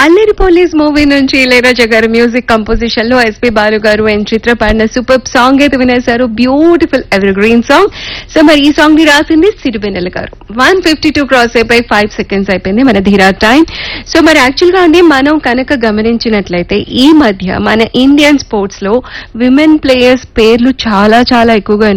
అల్లరి police movie నుంచి ఇళయరాజా గారు మ్యూజిక్ కంపోజిషన్ లో ఎస్పీ బాలు గారు అండ్ చిత్ర పాడిన సూపర్ సాంగ్ అయితే వినేశారు. Beautiful ever green song. So మరి ఈ సాంగ్ ని రాసింది సిరివెన్నెల గారు. 152 క్రాస్ అయిపోయి 5 seconds అయిపోయింది మన ధీరా టైం. సో మరి యాక్చువల్ గా అండి మనం కనుక గమనించినట్లయితే ఈ మధ్య మన ఇండియన్ స్పోర్ట్స్ లో విమెన్ ప్లేయర్స్ పేర్లు చాలా చాలా ఎక్కువగా